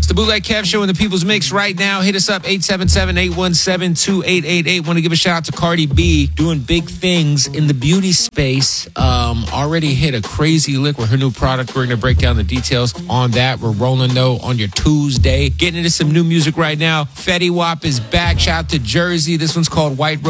It's the Bootleg Kev Show in the People's Mix right now. Hit us up, 877-817-2888. Want to give a shout out to Cardi B, doing big things in the beauty space. Already hit a crazy lick with her new product. We're going to break down the details on that. We're rolling, though, on your Tuesday. Getting into some new music right now. Fetty Wap is back. Shout out to Jersey. This one's called White